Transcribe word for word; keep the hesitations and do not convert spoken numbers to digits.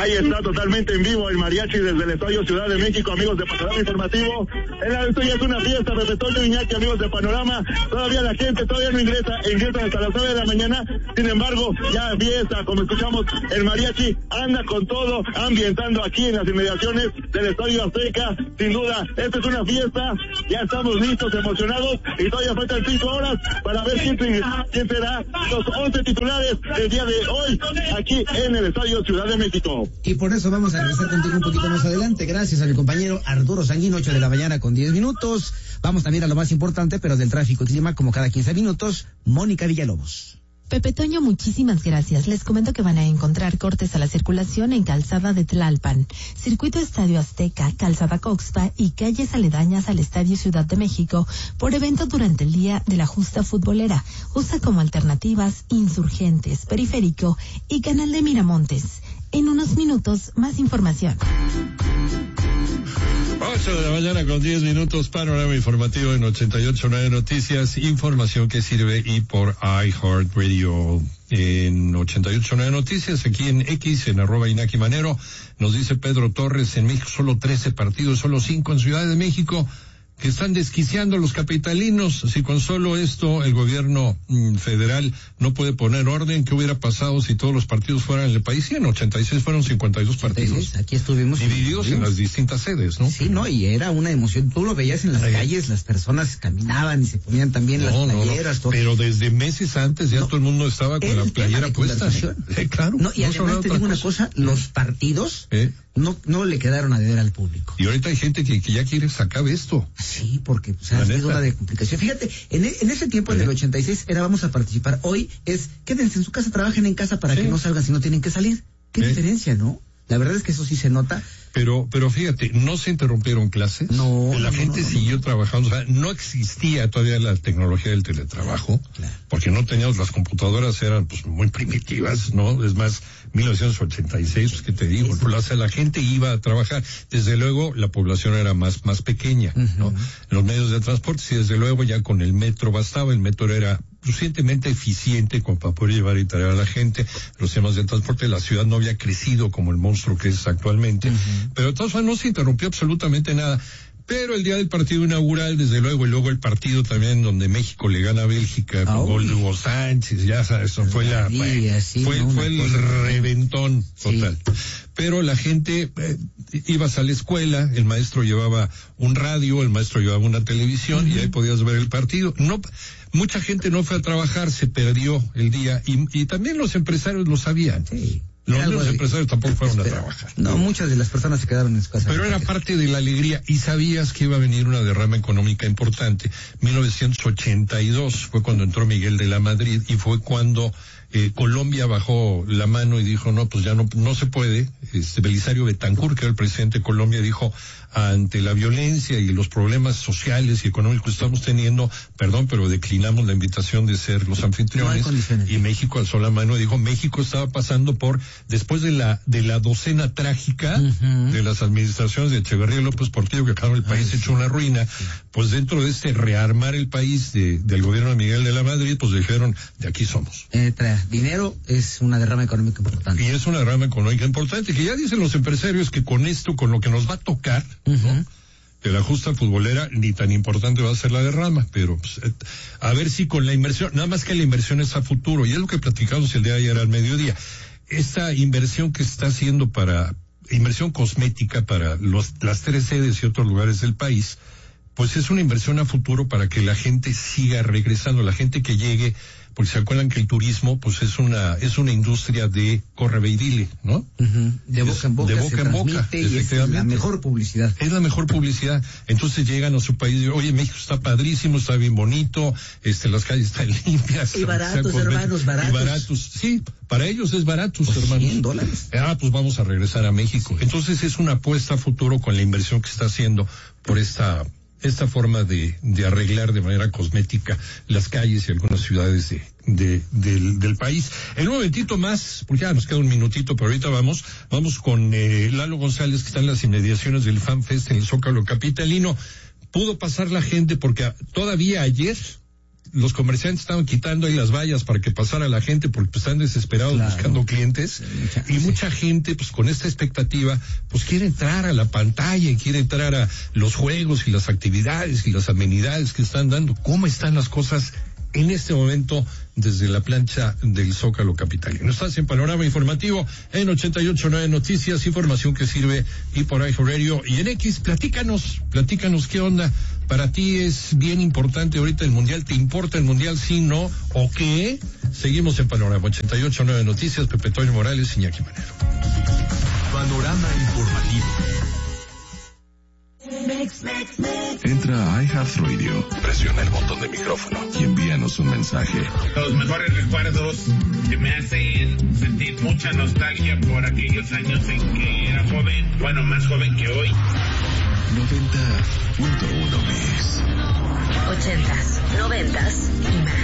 Ahí está totalmente en vivo el mariachi desde el Estadio Ciudad de México, amigos de Panorama Informativo. Esto ya es una fiesta, Pepe Toño, Iñaki, amigos de Panorama. Todavía la gente todavía no ingresa, ingresa hasta las nueve de la mañana. Sin embargo, ya fiesta, como escuchamos, el mariachi anda con todo, ambientando aquí en las inmediaciones del Estadio Azteca. Sin duda, esta es una fiesta. Ya estamos listos, emocionados, y todavía faltan cinco horas para ver quién, quién será los once titulares del día de hoy aquí en el Estadio Ciudad de México. Y por eso vamos a regresar contigo un poquito más adelante, gracias a mi compañero Arturo Sanguino, ocho de la mañana con diez minutos. Vamos también a lo más importante, pero del tráfico y clima, como cada quince minutos, Mónica Villalobos. Pepe Toño, muchísimas gracias. Les comento que van a encontrar cortes a la circulación en Calzada de Tlalpan, Circuito Estadio Azteca, Calzada Coxpa y calles aledañas al Estadio Ciudad de México por evento durante el día de la justa futbolera. Usa como alternativas Insurgentes, Periférico y Canal de Miramontes. En unos minutos, más información. ocho de la mañana con diez minutos, panorama informativo en ochenta y ocho punto nueve Noticias, información que sirve y por iHeartRadio en ochenta y ocho punto nueve Noticias, aquí en X, en arroba Inaki Manero, nos dice Pedro Torres, en México solo trece partidos, solo cinco en Ciudad de México, que están desquiciando a los capitalinos. Si con solo esto el gobierno mm, federal no puede poner orden, ¿qué hubiera pasado si todos los partidos fueran en el país? Sí, en ochenta y seis fueron cincuenta y dos partidos. Aquí estuvimos. Divididos en las distintas sedes, ¿no? Sí, no, y era una emoción. Tú lo veías en las Ay. calles, las personas caminaban y se ponían también no, las playeras. No, no. Pero desde meses antes ya no, todo el mundo estaba con la playera puesta. Eh, claro. No, y no además te digo una cosa, los partidos ¿Eh? no no le quedaron a deber al público. Y ahorita hay gente que, que ya quiere sacar esto. Sí, porque pues, ha sido una de complicación. Fíjate, en, en ese tiempo, en el ochenta y seis, era vamos a participar. Hoy es, quédense en su casa, trabajen en casa para sí. que no salgan si no tienen que salir. ¿Qué ¿Eh? diferencia, no? La verdad es que eso sí se nota. Pero, pero fíjate, no se interrumpieron clases. No. La no, gente no, no, siguió no. trabajando. O sea, no existía todavía la tecnología del teletrabajo. Claro. Porque no teníamos, las computadoras eran pues muy primitivas, ¿no? Es más, mil novecientos ochenta y seis, pues que te digo, o sea, la gente iba a trabajar. Desde luego, la población era más, más pequeña, uh-huh. ¿no? En los medios de transporte, sí, desde luego ya con el metro bastaba. El metro era suficientemente eficiente como para poder llevar y traer a la gente. Los temas de transporte, la ciudad no había crecido como el monstruo que es actualmente. Uh-huh. Pero de todas formas no se interrumpió absolutamente nada. Pero el día del partido inaugural, desde luego, y luego el partido también donde México le gana a Bélgica con oh, gol de Hugo Sánchez, ya sabes, eso fue la, día, sí, fue, no, fue el cosa, reventón total. Sí. Pero la gente, eh, ibas a la escuela, el maestro llevaba un radio, el maestro llevaba una televisión uh-huh. y ahí podías ver el partido. No, mucha gente no fue a trabajar, se perdió el día y, y también los empresarios lo sabían. Sí. Los, los empresarios tampoco fueron a trabajar. No, muchas de las personas se quedaron en su casa. Pero era parte de la alegría y sabías que iba a venir una derrama económica importante. mil novecientos ochenta y dos fue cuando entró Miguel de la Madrid y fue cuando eh, Colombia bajó la mano y dijo, no, pues ya no, no se puede. Este Belisario Betancur, que era el presidente de Colombia, dijo, ante la violencia y los problemas sociales y económicos que estamos teniendo, perdón, pero declinamos la invitación de ser los anfitriones. No y México alzó la mano y dijo, México estaba pasando por, después de la de la docena trágica uh-huh. de las administraciones de Echeverría y López Portillo, que acabaron el país Ay, hecho sí. una ruina, sí. pues dentro de este rearmar el país de, del gobierno de Miguel de la Madrid, pues dijeron, de aquí somos. Eh, dinero es una derrama económica importante. Y es una derrama económica importante, que ya dicen los empresarios que con esto, con lo que nos va a tocar, Uh-huh. ¿no? de la justa futbolera, ni tan importante va a ser la derrama, pero pues, a ver si con la inversión, nada más que la inversión es a futuro, y es lo que platicamos el día de ayer al mediodía, esta inversión que está haciendo para, inversión cosmética para los, las tres sedes y otros lugares del país, pues es una inversión a futuro para que la gente siga regresando, la gente que llegue, porque se acuerdan que el turismo, pues es una, es una industria de corre ve y dile, ¿no? Uh-huh. De boca en boca. De boca en boca. Y es la mejor publicidad. Es la mejor publicidad. Entonces llegan a su país y dicen, oye, México está padrísimo, está bien bonito, este, las calles están limpias. Y baratos, hermanos, baratos. Y baratos. Sí, para ellos es baratos, pues hermanos. cien dólares. Ah, pues vamos a regresar a México. Sí. Entonces es una apuesta a futuro con la inversión que está haciendo por esta, esta forma de, de arreglar de manera cosmética las calles y algunas ciudades de, de, del, del país. En un momentito más, porque ya nos queda un minutito, pero ahorita vamos, vamos con eh, Lalo González, que está en las inmediaciones del FanFest en el Zócalo capitalino. Pudo pasar la gente porque todavía ayer los comerciantes estaban quitando ahí las vallas para que pasara la gente porque pues, están desesperados claro. buscando clientes mucha, y sí. mucha gente pues con esta expectativa pues quiere entrar a la pantalla y quiere entrar a los juegos y las actividades y las amenidades que están dando. ¿Cómo están las cosas en este momento desde la plancha del Zócalo capitalino? Estás en Panorama Informativo en ochenta y ocho punto nueve Noticias, información que sirve y por ahí Radio y en X. Platícanos, platícanos qué onda. Para ti es bien importante ahorita el Mundial, ¿te importa el Mundial, sí, no, o qué? Seguimos en Panorama ochenta y ocho punto nueve Noticias, Pepe Toño Morales, Iñaki Manero. Panorama Informativo. Entra a iHeartRadio, presiona el botón de micrófono y envíanos un mensaje. Los mejores recuerdos que me hacen sentir mucha nostalgia por aquellos años en que era joven, bueno, más joven que hoy. noventa punto uno Mix. ochentas, noventas y más.